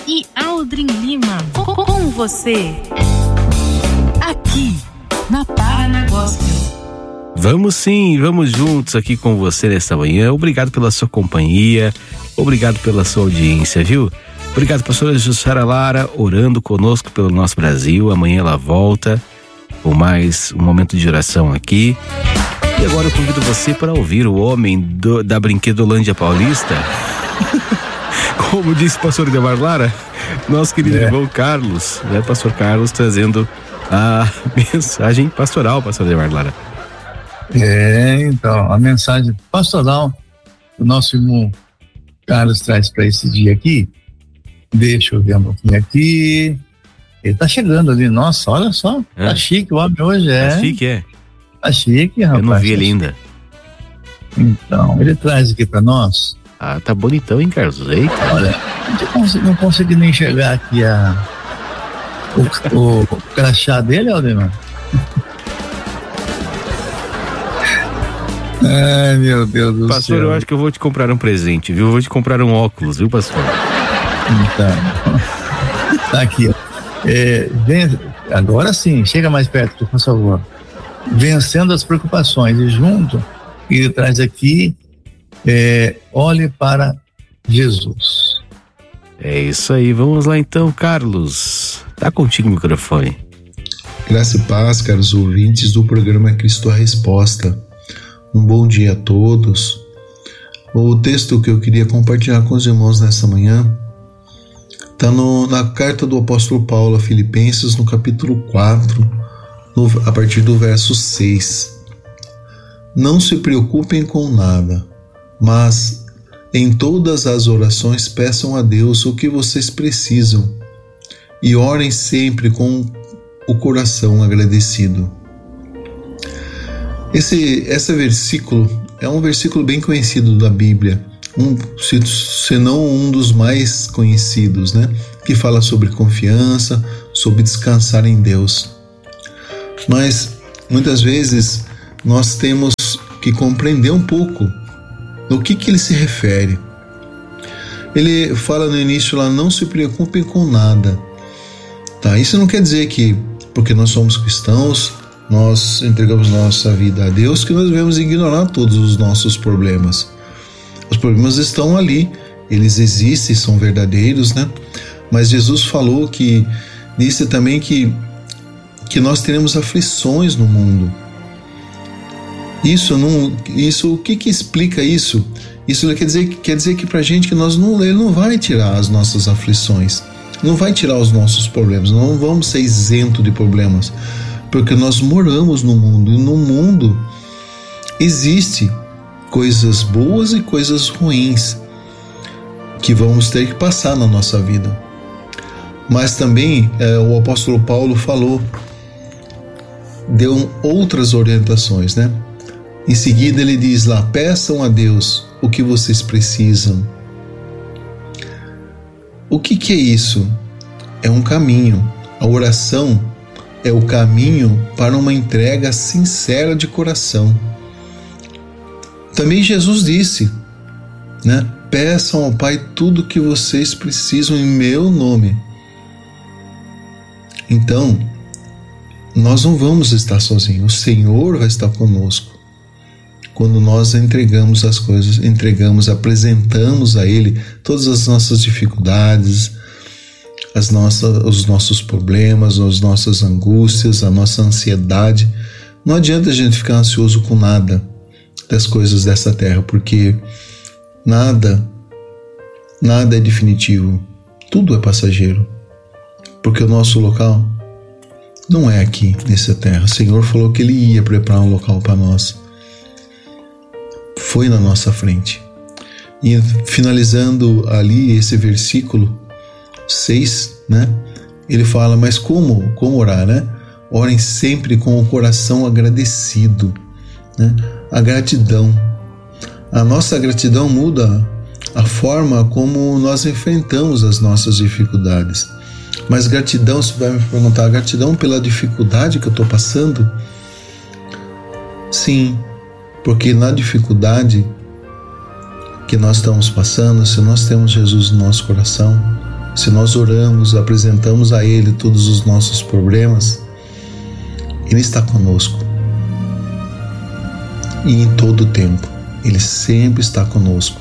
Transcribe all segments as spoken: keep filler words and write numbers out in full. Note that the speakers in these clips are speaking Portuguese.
e Aldrin Lima. Com você, aqui na Paraná Gospel. Vamos sim, vamos juntos aqui com você nesta manhã. Obrigado pela sua companhia, obrigado pela sua audiência, viu? Obrigado, pastora Jussara Lara, orando conosco pelo nosso Brasil. Amanhã ela volta com mais um momento de oração aqui. E agora eu convido você para ouvir o homem do, da Brinquedolândia Paulista. Como disse o pastor Demar Lara, nosso querido é. irmão Carlos, né? Pastor Carlos trazendo a mensagem pastoral, pastor Demar Lara. É, então, a mensagem pastoral que o nosso irmão Carlos traz para esse dia aqui. Deixa eu ver um pouquinho aqui. Ele tá chegando ali, nossa, olha só, é. tá chique o homem hoje, é. Tá chique, é. Tá chique, rapaz. Eu não vi ele ainda. Então, ele traz aqui para nós. Ah, tá bonitão, hein, Carlos? Eita. Olha, não consegui nem enxergar aqui a, o, o, o crachá dele, Aldemar. Ai, meu Deus do pastor, céu. Pastor, eu acho que eu vou te comprar um presente, viu? Eu vou te comprar um óculos, viu, pastor? Então, tá aqui, ó. É, vem, agora sim, chega mais perto, por favor. Vencendo as preocupações. E junto, ele traz aqui, é, olhe para Jesus. É isso aí, vamos lá então, Carlos. Tá contigo o microfone. Graça e paz, caros ouvintes do programa Cristo a Resposta. Um bom dia a todos. O texto que eu queria compartilhar com os irmãos nessa manhã está na carta do apóstolo Paulo a Filipenses, no capítulo quatro, no, a partir do verso seis. Não se preocupem com nada, mas em todas as orações peçam a Deus o que vocês precisam e orem sempre com o coração agradecido. Esse, esse versículo é um versículo bem conhecido da Bíblia, um, se, se não um dos mais conhecidos, né? Que fala sobre confiança, sobre descansar em Deus. Mas muitas vezes nós temos que compreender um pouco do que, que ele se refere. Ele fala no início lá, não se preocupem com nada. Tá? Isso não quer dizer que, porque nós somos cristãos, nós entregamos nossa vida a Deus, que nós devemos ignorar todos os nossos problemas. Os problemas estão ali, eles existem, são verdadeiros, né? Mas Jesus falou que, disse também que, que nós teremos aflições no mundo. Isso, não, isso, o que que explica isso? Isso quer dizer, quer dizer que pra gente que nós não, ele não vai tirar as nossas aflições, não vai tirar os nossos problemas, não vamos ser isentos de problemas. Porque nós moramos no mundo, e no mundo existe coisas boas e coisas ruins que vamos ter que passar na nossa vida. Mas também é, o apóstolo Paulo falou, deu outras orientações, né? Em seguida ele diz lá, peçam a Deus o que vocês precisam. O que que é isso? É um caminho. A oração é o caminho para uma entrega sincera de coração. Também Jesus disse, né? Peçam ao Pai tudo o que vocês precisam em meu nome. Então, nós não vamos estar sozinhos. O Senhor vai estar conosco. Quando nós entregamos as coisas, entregamos, apresentamos a Ele todas as nossas dificuldades, As nossas, os nossos problemas, as nossas angústias, a nossa ansiedade. Não adianta a gente ficar ansioso com nada das coisas dessa terra, porque nada, nada é definitivo. Tudo é passageiro. Porque o nosso local não é aqui, nessa terra. O Senhor falou que Ele ia preparar um local para nós. Foi na nossa frente. E finalizando ali esse versículo seis, né? Ele fala, mas como, como orar, né? Orem sempre com o coração agradecido, né? A gratidão. A nossa gratidão muda a forma como nós enfrentamos as nossas dificuldades. Mas gratidão, você vai me perguntar, gratidão pela dificuldade que eu estou passando? Sim, porque na dificuldade que nós estamos passando, se nós temos Jesus no nosso coração, se nós oramos, apresentamos a Ele todos os nossos problemas, Ele está conosco. E em todo o tempo, Ele sempre está conosco.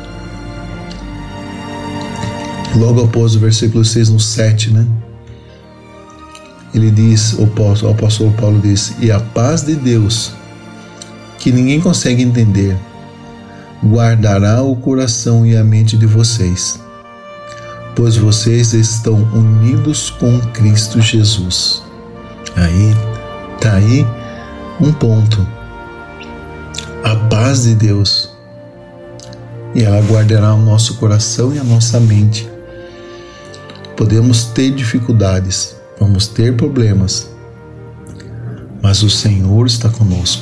Logo após o versículo seis, no sete, né? Ele diz, o apóstolo, o apóstolo Paulo diz: e a paz de Deus, que ninguém consegue entender, guardará o coração e a mente de vocês, pois vocês estão unidos com Cristo Jesus. Aí, tá aí um ponto. A paz de Deus, e ela guardará o nosso coração e a nossa mente. Podemos ter dificuldades, vamos ter problemas, mas o Senhor está conosco.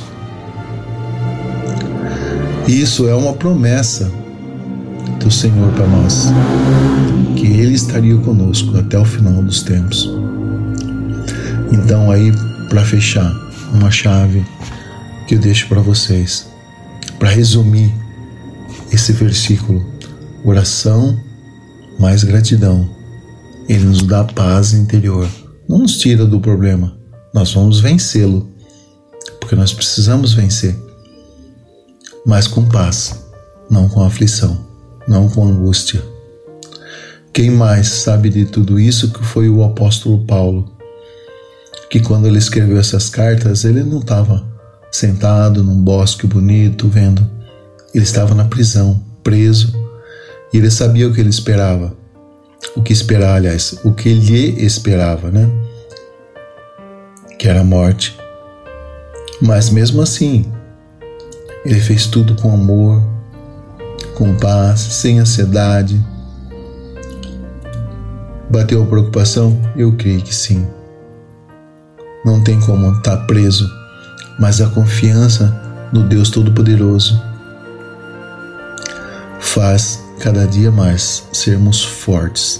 Isso é uma promessa do Senhor para nós, que Ele estaria conosco até o final dos tempos. Então aí, para fechar, uma chave que eu deixo para vocês, para resumir esse versículo: oração mais gratidão. Ele nos dá paz interior, não nos tira do problema, nós vamos vencê-lo, porque nós precisamos vencer, mas com paz, não com aflição, não com angústia. Quem mais sabe de tudo isso que foi o apóstolo Paulo, que quando ele escreveu essas cartas, ele não estava sentado num bosque bonito vendo, ele estava na prisão, preso, e ele sabia o que ele esperava, o que esperar, aliás, o que lhe esperava, né? Que era a morte. Mas mesmo assim, ele fez tudo com amor, com paz, sem ansiedade. Bateu a preocupação? Eu creio que sim. Não tem como estar preso, mas a confiança no Deus Todo-Poderoso faz cada dia mais sermos fortes.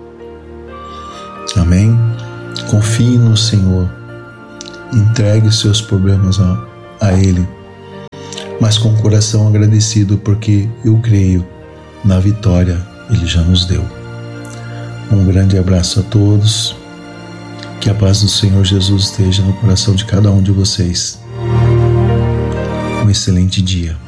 Amém? Confie no Senhor, entregue os seus problemas a, a Ele, mas com o coração agradecido, porque eu creio na vitória Ele já nos deu. Um grande abraço a todos, que a paz do Senhor Jesus esteja no coração de cada um de vocês. Um excelente dia.